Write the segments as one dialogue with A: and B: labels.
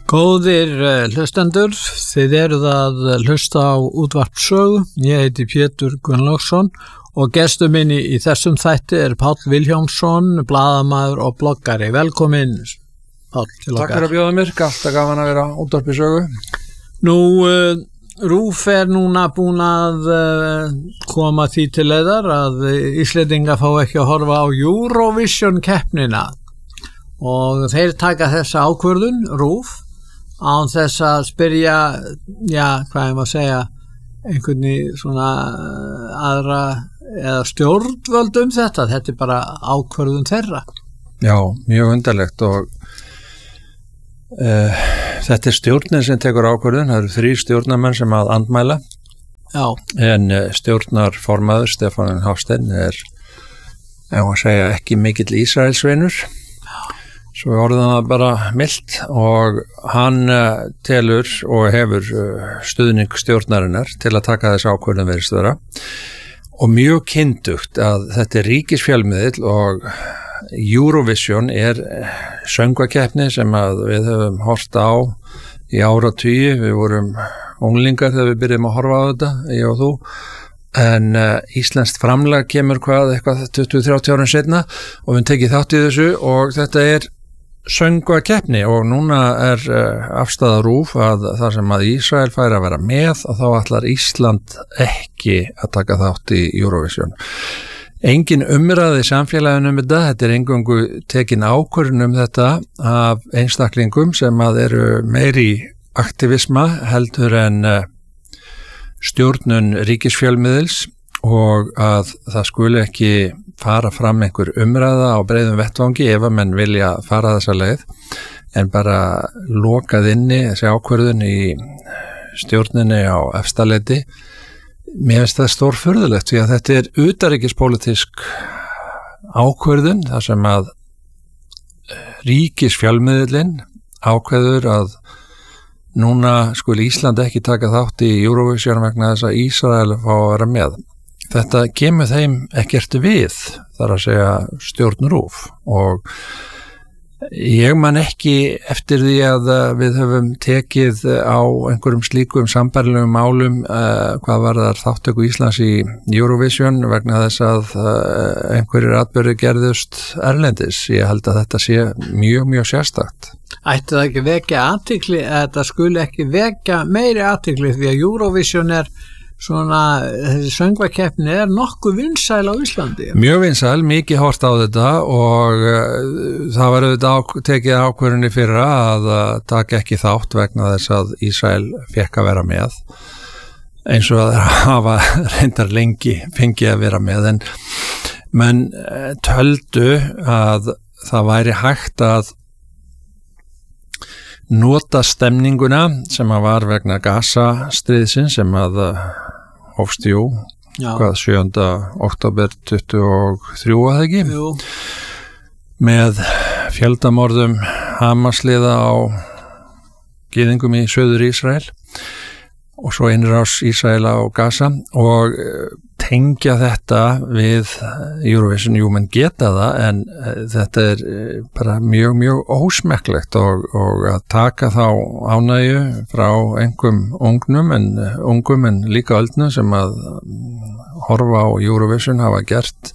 A: Góðir hlustendur, þið eruð að hlusta á útvarp Sögu. Ég heiti Pétur Gunnlaugsson og gestur minn í þessum þætti er Páll Vilhjálmsson, blaðamaður og bloggari. Velkomin, Páll, til okkar.
B: Takk fyrir að bjóða mér, alltaf gaman að vera útvarpi Sögu.
A: Nú, RÚV núna búin að koma því til leiðar að Íslendingar fá ekki að horfa á Eurovision keppnina og þeir taka þessa ákvörðun, RÚV, án þess að spyrja, hvað ég má segja, einhvern í svona aðra eða stjórnvöld þetta. Þetta er bara ákvörðun þeirra.
B: Já, mjög undarlegt og þetta er stjórnin sem tekur ákvörðun. Það eru 3 stjórnarmenn sem að andmæla.
A: Já. En
B: stjórnarformaður Stefán Hafstein er, ég má segja, ekki mikill Ísraelsvinur. Svo orðan það bara milt og hann telur og hefur stuðning stjórnarinnar til að taka þess ákvörðun virðist vera og mjög kyndugt að þetta er ríkisfjölmiðill og Eurovision er söngvakeppni sem að við höfum hort á í áratugi. Við vorum unglingar þegar við byrjum að horfa á þetta, ég og þú. En íslenskt framlag kemur eitthvað 20-30 árum seinna og við tekið þátt í þessu og þetta er söngvakeppni og núna er afstaða RÚV að þar sem að Ísrael fær að vera með og þá ætlar Ísland ekki að taka þátt í Eurovision. Engin umræði samfélaginu þetta er eingöngu tekin ákvörðun þetta af einstaklingum sem að eru meiri aktivisma heldur en stjórnun ríkisfjölmiðils og að það skuli ekki fara fram einhver umræða á breiðum vettvangi ef að menn vilja fara þessa leið en bara lokað inni þessi ákvörðun í stjórninni á efstaleiti. Mér finnst það stórfurðulegt því að þetta er utanríkispólitísk ákvörðun þar sem að ríkisfjölmiðillinn ákveður að núna skuli Ísland ekki taka þátt í Eurovision vegna þess að Ísrael fá að vera með. Þetta kemur þeim ekkert við, þar að segja stjórn RÚV og ég man ekki eftir því að við höfum tekið á einhverjum slíkum sambærilegum málum hvað varðar þáttöku Íslands í Eurovision vegna þess að einhverjir atburðir gerðust erlendis. Ég held að þetta sé mjög, mjög sérstakt.
A: Ætti það ekki vekja athygli, þetta skuli ekki vekja meiri athygli því að Eurovision svona, þessi söngvakeppni er nokkuð vinsæl á Íslandi.
B: Mjög vinsæl, mikið hort á þetta og það var auðvitað tekið ákvörðunni fyrra að taka ekki þátt vegna þess að Ísrael fékk að vera með eins og að hafa reyndar lengi fengið að vera með en menn töldu að það væri hægt að nota stemninguna sem að var vegna Gaza-stríðsins sem að hófst 7. október 23 að ekki með fjöldamorðum Hamas-liða á gyðingum í Suður Ísrael og svo innrás Ísrael á Gaza og tengja þetta við Eurovision, menn geta það en þetta er bara mjög, mjög ósmekklegt og að taka þá ánægju frá einhverjum ungum en líka öldnum sem að horfa á Eurovision hafa gert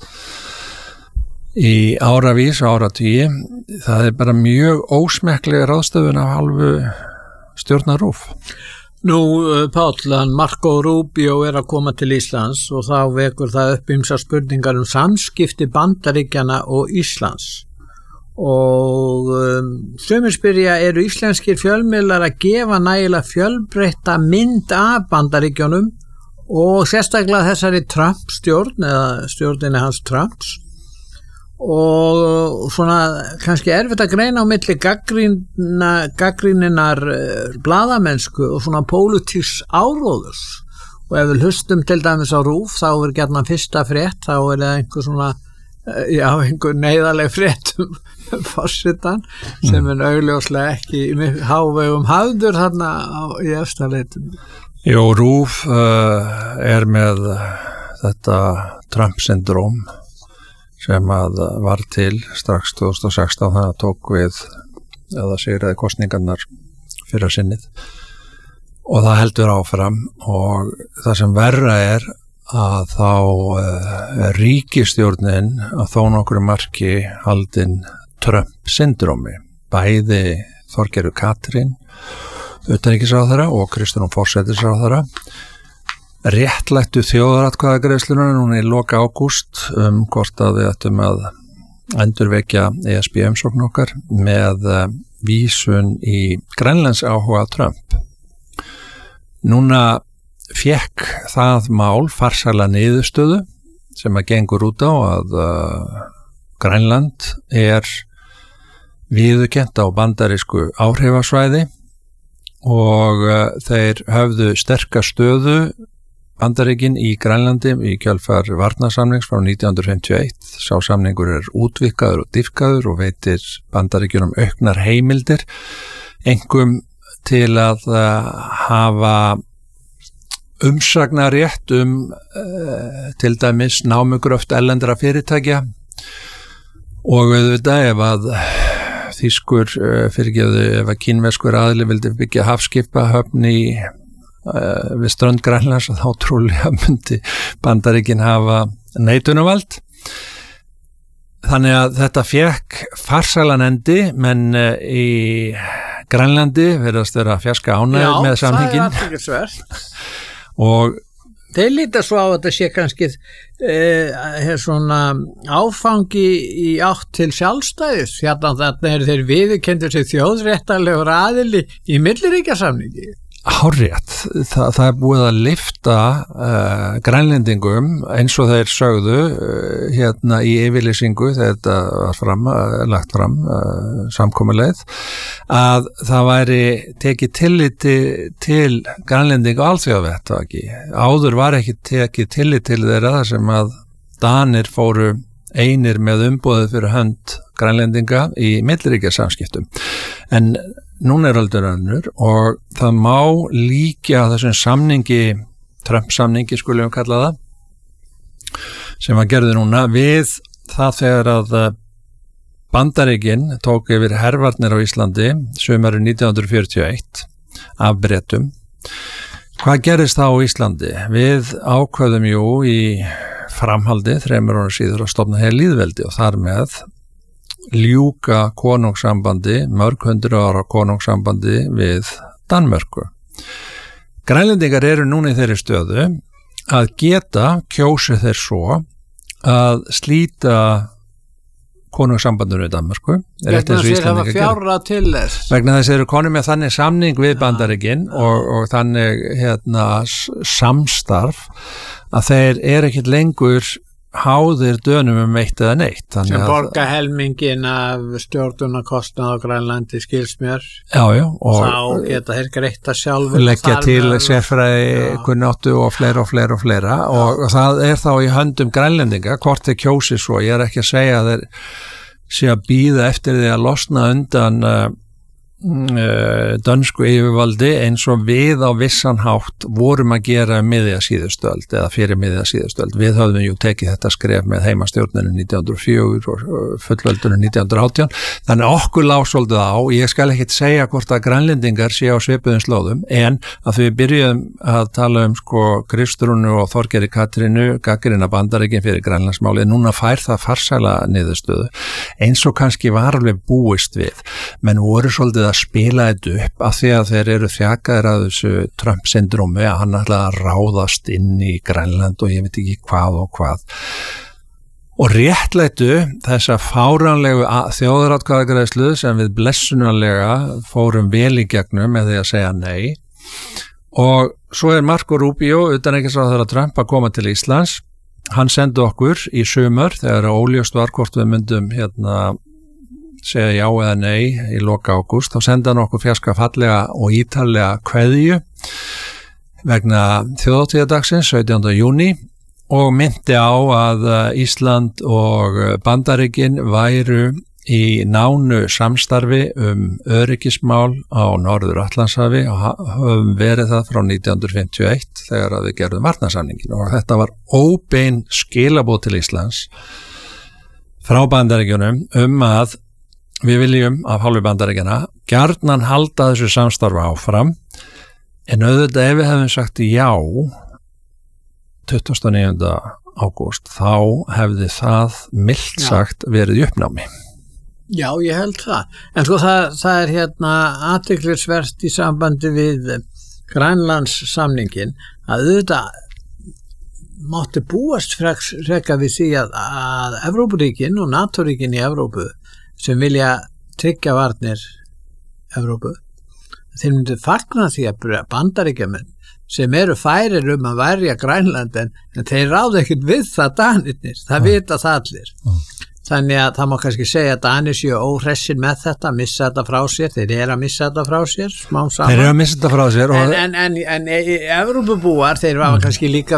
B: í áravís og áratugi. Það er bara mjög ósmekkleg ráðstöfun af hálfu stjórnar RÚV.
A: Nú, Páll, Marco Rubio er að koma til Íslands og þá vekur það upp ýmsar spurningar samskipti Bandaríkjanna og Íslands og sumir spyrja, eru íslenskir fjölmiðlar að gefa nægilega fjölbreytta mynd af Bandaríkjunum og sérstaklega þessari Trump-stjórn eða stjórninni hans Trumps og svona kannski erfitt að greina á milli gagnrýninnar blaðamennsku og svona pólitísks áróðurs og ef við hlustum til dæmis á RÚV þá er gjarnan fyrsta frétt, þá er það einhver svona einhver neyðarleg frétt forsetan sem er augljóslega ekki í hávegum hafður þarna í efstaleitinu.
B: Jú, RÚV er með þetta Trump-syndróm sem að var til strax 2016 það tók við eða sigraði kosningarnar fyrra sinnið og það heldur áfram og það sem verra að þá ríkisstjórnin að þó nokkru marki haldin Trump-syndrómi, bæði Þorgerður Katrín utanríkisráðherra og Kristrún forsætisráðherra réttlættu þjóðaratkvæðagreiðsluna núna í loka ágúst hvort að við ættum að endurvekja ESB umsókn okkar með vísun í Grænlands áhuga Trump. Núna fékk það mál farsæla niðurstöðu sem að gengur út á að Grænland viðurkennt á bandarísku áhrifasvæði og þeir höfðu sterka stöðu Bandaríkin í Grænlandi í kjölfar varnarsamnings frá 1951. Sá samningur útvíkkaður og dýpkaður og veitir Bandaríkjunum auknar heimildir, einkum til að hafa umsagnarétt til dæmis námugröft erlendra fyrirtækja og auðvitað ef að þýskur ef að kínverskur aðili vildi byggja hafskipahöfn við strönd Grænlands þá trúlega myndi Bandaríkin hafa neitunarvald. Þannig að þetta fékk farsælan endi, menn í Grænlandi verðast vera fjarska ánægð með samningin.
A: Já, það athyglisvert.
B: Og
A: þeir líta svo á að þetta sé kannski svona áfangi í átt til sjálfstæðis. Þarna þeir viðurkenndir sig þjóðréttarlegur aðili í milliríkjasamningi.
B: Hárrétt, það búið að lyfta grænlendingum eins og þeir sögðu hérna í yfirlýsingu þegar þetta var lagt fram samkomuleið að það væri tekið tilliti til grænlendinga á alþjóðavettvaki. Áður var ekki tekið tillit til þeirra þar sem að Danir fóru einir með umboðið fyrir hönd grænlendinga í milliríkjasamskiptum. En núna aldur önnur og það má líkja þessum samningi, Trump-samningi skulum við kalla það, sem var gerði núna við það þegar að Bandaríkin tók yfir hervarnir á Íslandi sumarið 1941 af Bretum. Hvað gerist þá á Íslandi? Við ákveðum í framhaldi 3 ára síður að stofna hér lýðveldi og þar með ljúka konungssambandi, mörg 100 ára konungssambandi við Danmörku. Grænlendingar eru núna í þeirri stöðu að geta kjósi þeir svo að slíta konungssambandinu í Danmörku.
A: Vegna þess að hafa fjárra til þess.
B: Vegna þess eru konum með þannig samning við Bandaríkin og þannig samstarf að þeir ekkert lengur háðir Dönum eitt eða neitt.
A: Sem borga helmingin af stjórnunarkostnað á Grænlandi skilst mér.
B: Já. Og
A: þá geta þeir greitt að sjálfur.
B: Leggja til sérfræði kunnáttu og fleira. Og það þá í höndum grænlendinga, hvort þeir kjósi svo. Ég ekki að segja að þeir sé að bíða eftir því að losna undan dönsku yfirvaldi eins og við á vissan hátt vorum að gera miðja síðustöld eða fyrir miðja síðustöld. Við höfðum tekið þetta skref með heimastjórninu 1904 og fullveldinu 1918. Þannig okkur lá svolítið á. Ég skal ekkert segja hvort að grænlendingar sé á svipuðum slóðum en að við byrjuðum að tala Kristrúnu og Þorgerði Katrínu gagnrýna Bandaríkin fyrir Grænlandsmálið. Núna fær það farsæla niðurstöðu eins og kannski var alveg búist við. Menn voru svolítið að spila þetta upp af því að þeir eru þjakaðir að þessu Trump-syndrómi að hann ætlaði að ráðast inn í Grænland og ég veit ekki hvað og hvað. Og réttlættu þessa fáránlegu þjóðaratkvæðagreiðslu sem við blessunarlega fórum vel í gegnum með því að segja nei. Og svo Marco Rubio, utanríkisráðherra Trump, að koma til Íslands. Hann sendi okkur í sumar þegar óljóst var hvort við myndum segja já eða nei í loka ágúst, þá senda hann okkur fjarska fallega og ítarlega kveðju vegna þjóðhátíðardagsins 17. júní og myndi á að Ísland og Bandaríkin væru í nánu samstarfi öryggismál á Norður-Atlantshafi og höfum verið það frá 1951 þegar að við gerðum varnarsamningin og þetta var óbein skilaboð til Íslands frá Bandaríkjunum að við viljum af hálfu Bandaríkjanna gjarnan halda þessu samstarfi áfram, en auðvitað ef við hefum sagt já 29. ágúst, þá hefði það milt sagt verið í uppnámi.
A: Já, ég held það. En sko það er hérna athyglisvert í sambandi við Grænlandssamningin að auðvitað mátti búast freka við því að Evrópuríkin og NATO-ríkin í Evrópu sem vilja tryggja varnir Evrópu, þeir myndu fagna því að Bandaríkjamenn sem eru færir að verja Grænland en þeir ráða ekkert við það Danirnir, það vita það allir. Þannig að það má kannski segja að Danir séu óhressir með þetta, missa þetta frá sér, þeir eru að missa þetta frá sér, smám saman.
B: Þeir eru að missa þetta frá sér.
A: En Evrópubúar, þeir var kannski líka